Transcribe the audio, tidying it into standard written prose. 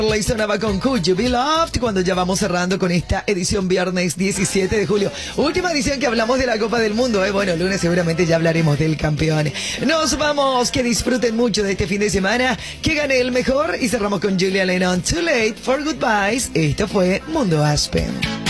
Le sonaba con Could You Be Loved cuando ya vamos cerrando con esta edición viernes 17 de julio. Última edición que hablamos de la Copa del Mundo. Bueno, lunes seguramente ya hablaremos del campeón. Nos vamos, que disfruten mucho de este fin de semana, que gane el mejor y cerramos con Julia Lennon. Too Late for Goodbyes. Esto fue Mundo Aspen.